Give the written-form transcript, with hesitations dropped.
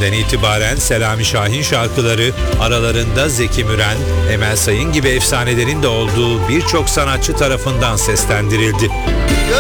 döneminden itibaren Selami Şahin şarkıları aralarında Zeki Müren, Emel Sayın gibi efsanelerin de olduğu birçok sanatçı tarafından seslendirildi.